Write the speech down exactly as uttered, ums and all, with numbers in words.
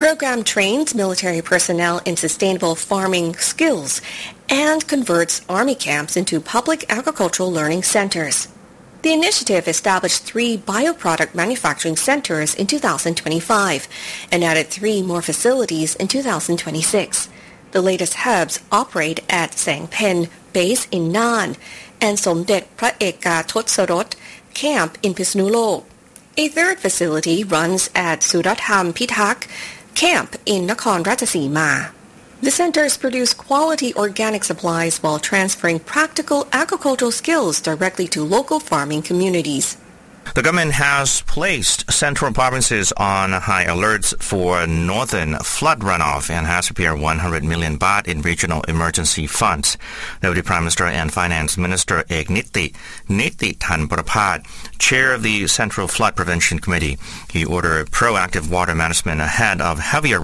program trains military personnel in sustainable farming skills and converts Army camps into public agricultural learning centers. The initiative established three bioproduct manufacturing centers in two thousand twenty-five and added three more facilities in two thousand twenty-six. The latest hubs operate at Sang Pen Base in Nan and Somdet Phra Eka Thotsorot Camp in Pisnulok. A third facility runs at Suratham Pitak Camp in Nakhon Ratchasima. The centers produce quality organic supplies while transferring practical agricultural skills directly to local farming communities. The government has placed central provinces on high alerts for northern flood runoff and has prepared one hundred million baht in regional emergency funds. Deputy Prime Minister and Finance Minister Ek Niti Niti Thanpraphat, chair of the Central Flood Prevention Committee, he ordered proactive water management ahead of heavier